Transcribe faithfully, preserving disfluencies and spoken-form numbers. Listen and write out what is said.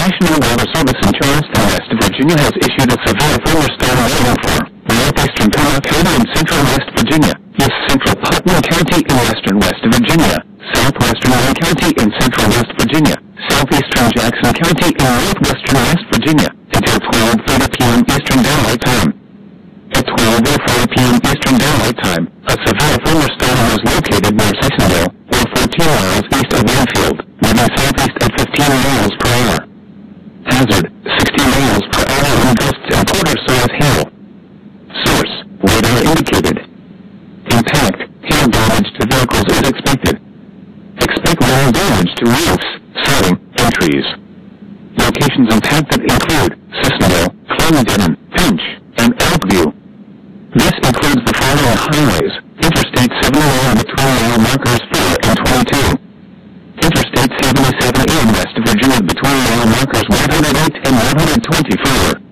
National Weather Service in Charleston, West Virginia has issued a severe thunderstorm warning for northeastern Pinal County and central West Virginia, east central Putnam County in western West Virginia, southwestern Wayne County in central West Virginia, southeastern Jackson County in northwestern West Virginia, until twelve thirty p m Eastern Daylight Time. At twelve oh four p m Eastern Daylight Time, a severe thunderstorm was located near Sissonville, or fourteen miles east of Winfield, moving southeast at fifteen miles per hour. Hazard, sixty miles per hour wind gusts and quarter-size hail. Source, radar indicated. Impact, hail damage to vehicles is expected. Expect hail damage to roofs, siding, and trees. Locations impacted include Sissonville, Clendenin, Finch, and Elkview. This includes the following highways: Interstate seventy-one between mile markers four and twenty-two. Interstate seventy-seven in West Virginia between mile markers one hundred eight and one hundred twenty-four.